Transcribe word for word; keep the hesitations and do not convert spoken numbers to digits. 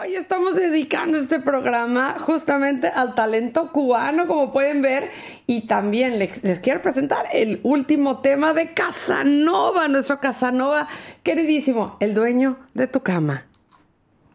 hoy estamos dedicando este programa justamente al talento cubano, como pueden ver, y también les, les quiero presentar el último tema de Casanova, nuestro Casanova queridísimo, el dueño de tu cama.